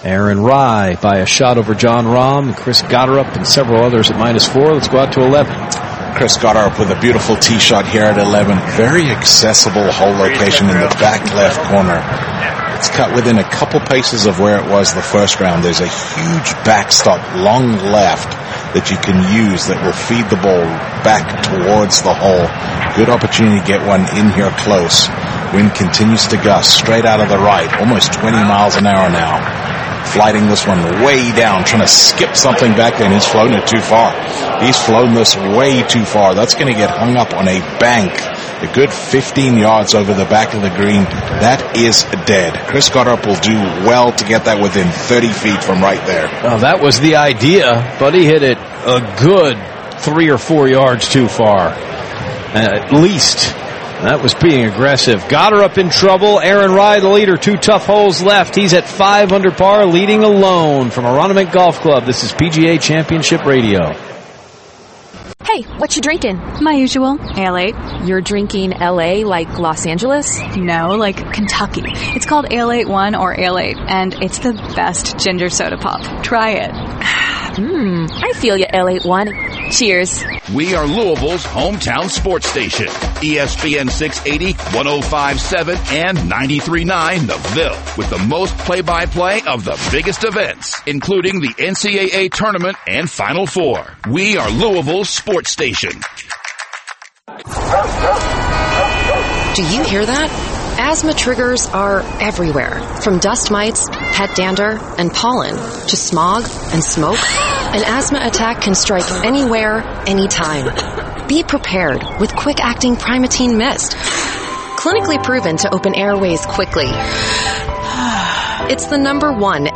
Aaron Rye by a shot over John Rahm. Chris Gotterup and several others at -4. Let's go out to 11. Chris Gotterup with a beautiful tee shot here at 11. Very accessible hole location in the back left corner. It's cut within a couple paces of where it was the first round. There's a huge backstop, long left, that you can use that will feed the ball back towards the hole. Good opportunity to get one in here close. Wind continues to gust straight out of the right, almost 20 miles an hour now. Flighting this one way down, trying to skip something back there, and he's flown it too far. He's flown this way too far. That's going to get hung up on a bank a good 15 yards over the back of the green. That is dead. Chris Gotterup will do well to get that within 30 feet from right there. Oh, that was the idea, but he hit it a good 3 or 4 yards too far. At least. That was being aggressive. Gotterup in trouble. Aaron Rye, the leader. 2 tough holes left. He's at 5 under par, leading alone from Aronimink Golf Club. This is PGA Championship Radio. Hey, what you drinking? My usual. Ale 8. You're drinking LA like Los Angeles? No, like Kentucky. It's called Ale 8-1 or Ale 8, and it's the best ginger soda pop. Try it. I feel you, LA 1. Cheers. We are Louisville's hometown sports station. ESPN 680, 105.7, and 93.9 The Ville, with the most play-by-play of the biggest events, including the NCAA tournament and Final Four. We are Louisville's sports station. Do you hear that? Asthma triggers are everywhere, from dust mites, pet dander, and pollen, to smog and smoke. An asthma attack can strike anywhere, anytime. Be prepared with quick-acting Primatene Mist. Clinically proven to open airways quickly. It's the #1